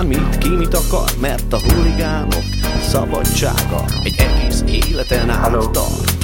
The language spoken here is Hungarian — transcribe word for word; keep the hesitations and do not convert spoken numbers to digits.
bármit, ki mit akar, mert a huligánok szabadsága egy egész életen át tart.